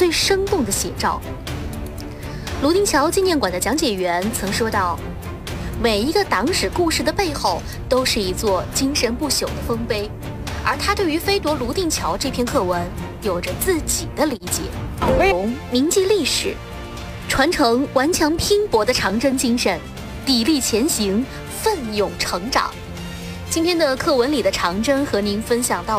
最生动的写照。泸定桥纪念馆的讲解员曾说道，每一个党史故事的背后都是一座精神不朽的丰碑，而他对于飞夺泸定桥这篇课文有着自己的理解。铭记历史，传承顽强拼搏的长征精神，砥砺前行，奋勇成长。今天的课文里的长征和您分享到